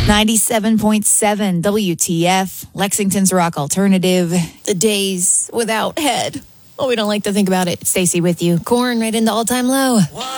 97.7 WTF, Lexington's Rock Alternative. The days without head. Oh, we don't like to think about it. Stacey with you. Corn right into all-time low.